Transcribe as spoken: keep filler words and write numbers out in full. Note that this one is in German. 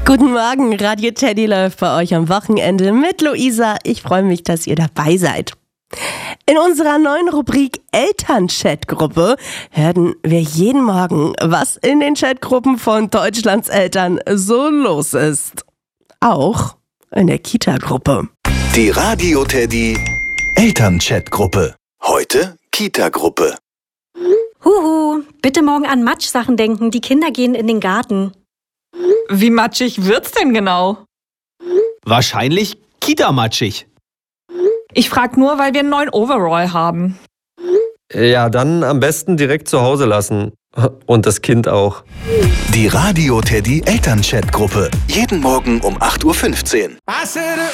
Guten Morgen, Radio Teddy läuft bei euch am Wochenende mit Luisa. Ich freue mich, dass ihr dabei seid. In unserer neuen Rubrik Elternchat-Gruppe hören wir jeden Morgen, was in den Chatgruppen von Deutschlands Eltern so los ist. Auch in der Kita-Gruppe. Die Radio Teddy Elternchat-Gruppe. Heute Kita-Gruppe. Huhu, bitte morgen an Matschsachen denken, die Kinder gehen in den Garten. Wie matschig wird's denn genau? Wahrscheinlich Kita-matschig. Ich frag nur, weil wir einen neuen Overall haben. Ja, dann am besten direkt zu Hause lassen. Und das Kind auch. Die Radio Teddy Elternchat-Gruppe. Jeden Morgen um acht Uhr fünfzehn.